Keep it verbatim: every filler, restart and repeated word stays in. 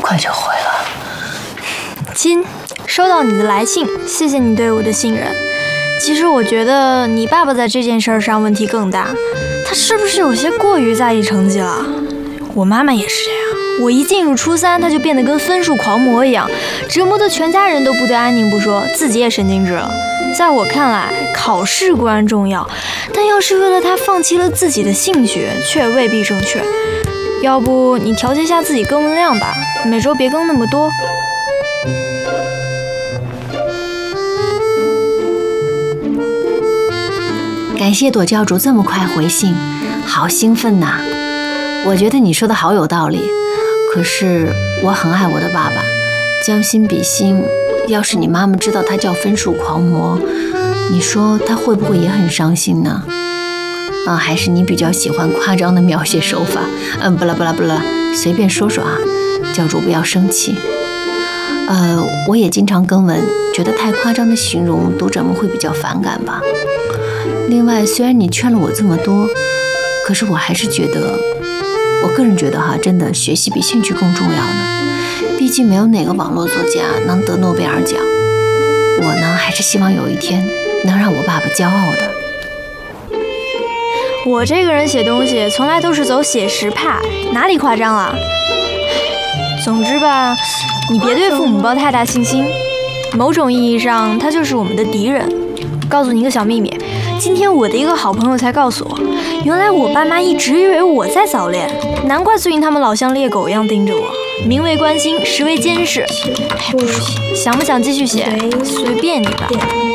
快就回了。 亲，收到你的来信，谢谢你对我的信任。其实我觉得你爸爸在这件事上问题更大，他是不是有些过于在意成绩了？我妈妈也是这样，我一进入初三，他就变得跟分数狂魔一样，折磨得全家人都不得安宁不说，自己也神经质了。在我看来，考试固然重要，但要是为了他放弃了自己的兴趣，却未必正确。要不你调节一下自己更文量吧，每周别更那么多。 感谢朵教主这么快回信，好兴奋呐！我觉得你说的好有道理，可是我很爱我的爸爸，将心比心，要是你妈妈知道他叫分数狂魔，你说他会不会也很伤心呢？啊，还是你比较喜欢夸张的描写手法？嗯，不啦不啦不啦，随便说说啊，教主不要生气。呃，我也经常更文，觉得太夸张的形容，读者们会比较反感吧。另外，虽然你劝了我这么多，可是我还是觉得，我个人觉得哈，真的学习比兴趣更重要呢。毕竟没有哪个网络作家能得诺贝尔奖。我呢，还是希望有一天能让我爸爸骄傲的。 我这个人写东西从来都是走写实派，哪里夸张了？总之吧，你别对父母抱太大信心，某种意义上，他就是我们的敌人。告诉你一个小秘密，今天我的一个好朋友才告诉我，原来我爸妈一直以为我在早恋，难怪最近他们老像猎狗一样盯着我，名为关心，实为监视。哎，不说，想不想继续写，随便你吧。